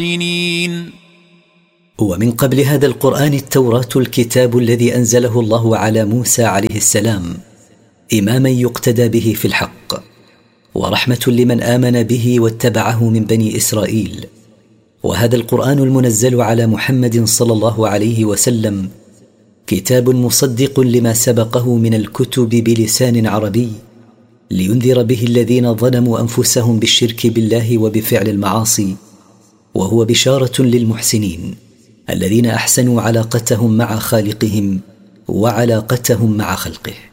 ومن قبل هذا القرآن التوراة، الكتاب الذي أنزله الله على موسى عليه السلام، إماما يقتدى به في الحق، ورحمة لمن آمن به واتبعه من بني إسرائيل. وهذا القرآن المنزل على محمد صلى الله عليه وسلم كتاب مصدق لما سبقه من الكتب بلسان عربي، لينذر به الذين ظلموا أنفسهم بالشرك بالله وبفعل المعاصي، وهو بشارة للمحسنين الذين أحسنوا علاقتهم مع خالقهم وعلاقتهم مع خلقه.